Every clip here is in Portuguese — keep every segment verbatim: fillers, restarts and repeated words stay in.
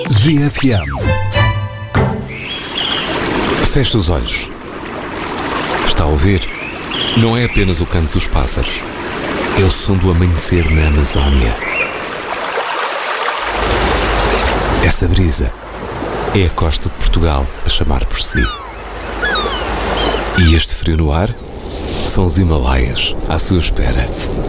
V F M. Feche os olhos. Está a ouvir? Não é apenas o canto dos pássaros. É o som do amanhecer na Amazónia. Essa brisa é a costa de Portugal a chamar por si. E este frio no ar são os Himalaias à sua espera.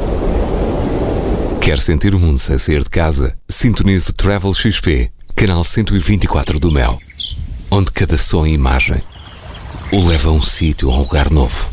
Quer sentir o mundo sem sair de casa? Sintonize o Travel X P, canal cento e vinte e quatro do Mel, onde cada som e imagem o leva a um sítio, a um lugar novo.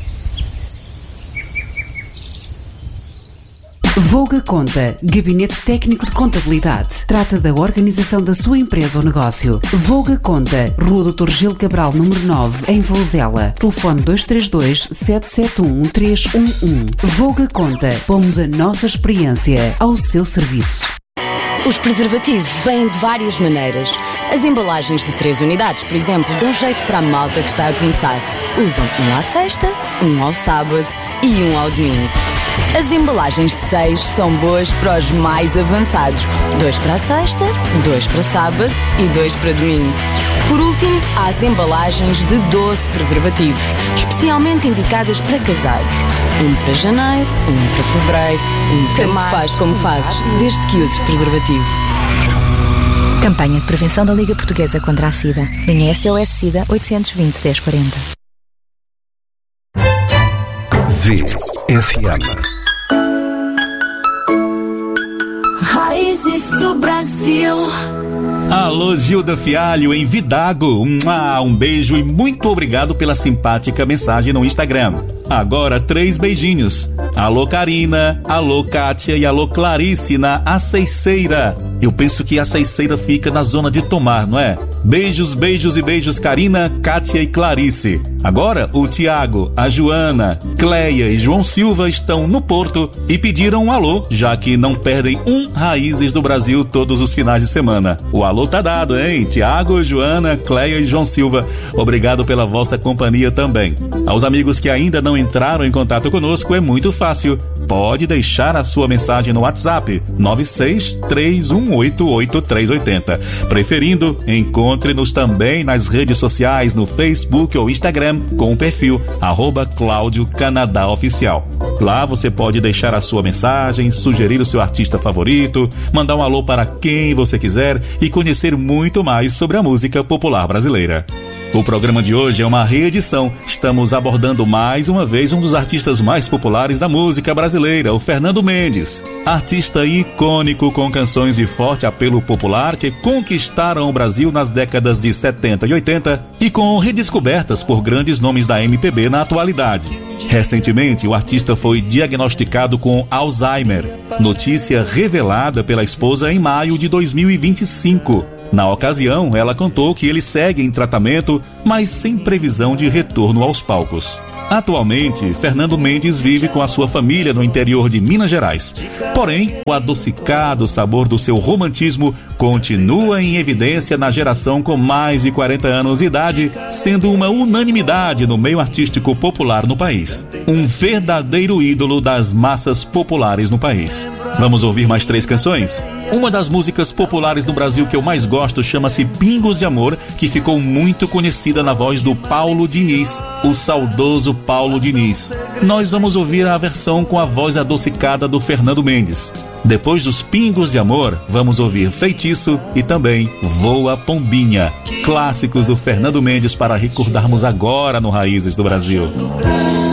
Voga Conta, Gabinete Técnico de Contabilidade. Trata da organização da sua empresa ou negócio. Voga Conta, Rua doutor Gil Cabral, número nove, em Vouzela. Telefone dois três dois, sete sete um, três um um. Voga Conta, pomos a nossa experiência ao seu serviço. Os preservativos vêm de várias maneiras. As embalagens de três unidades, por exemplo, dão jeito para a malta que está a começar. Usam um à sexta, um ao sábado e um ao domingo. As embalagens de seis são boas para os mais avançados. Dois para a sexta, dois para sábado e dois para domingo. Por último, há as embalagens de doze preservativos, especialmente indicadas para casados. Um para janeiro, um para fevereiro, um para março. Tanto faz como fazes, desde que uses preservativo. Campanha de Prevenção da Liga Portuguesa contra a SIDA. Linha S O S SIDA oitocentos e vinte, dez quarenta. V F M. Raízes do Brasil. Alô, Gilda Fialho, em Vidago. Um beijo e muito obrigado pela simpática mensagem no Instagram. Agora, três beijinhos. Alô, Karina, alô, Kátia e alô, Clarice, na Aceiceira. Eu penso que a Aceiceira fica na zona de Tomar, não é? Beijos, beijos e beijos, Karina, Kátia e Clarice. Agora, o Tiago, a Joana, Cleia e João Silva estão no Porto e pediram um alô, já que não perdem um Raízes do Brasil todos os finais de semana. O alô tá dado, hein? Tiago, Joana, Cleia e João Silva, obrigado pela vossa companhia também. Aos amigos que ainda não entraram em contato conosco, é muito fácil. Pode deixar a sua mensagem no WhatsApp nove seis três um oito oito três oito zero. Preferindo, encontre-nos também nas redes sociais, no Facebook ou Instagram, com o perfil arroba Cláudio Canadá Oficial. Lá você pode deixar a sua mensagem, sugerir o seu artista favorito, mandar um alô para quem você quiser e conhecer muito mais sobre a música popular brasileira. O programa de hoje é uma reedição. Estamos abordando mais uma vez um dos artistas mais populares da música brasileira, o Fernando Mendes. Artista icônico com canções de forte apelo popular que conquistaram o Brasil nas décadas de setenta e oitenta e com redescobertas por grandes nomes da M P B na atualidade. Recentemente, o artista foi diagnosticado com Alzheimer, notícia revelada pela esposa em maio de dois mil e vinte e cinco. Na ocasião, ela contou que ele segue em tratamento, mas sem previsão de retorno aos palcos. Atualmente, Fernando Mendes vive com a sua família no interior de Minas Gerais. Porém, o adocicado sabor do seu romantismo continua em evidência na geração com mais de quarenta anos de idade, sendo uma unanimidade no meio artístico popular no país. Um verdadeiro ídolo das massas populares no país. Vamos ouvir mais três canções? Uma das músicas populares do Brasil que eu mais gosto chama-se Pingos de Amor, que ficou muito conhecida na voz do Paulo Diniz, o saudoso Paulo Diniz. Nós vamos ouvir a versão com a voz adocicada do Fernando Mendes. Depois dos Pingos de Amor, vamos ouvir Feitiço e também Voa Pombinha, clássicos do Fernando Mendes para recordarmos agora no Raízes do Brasil.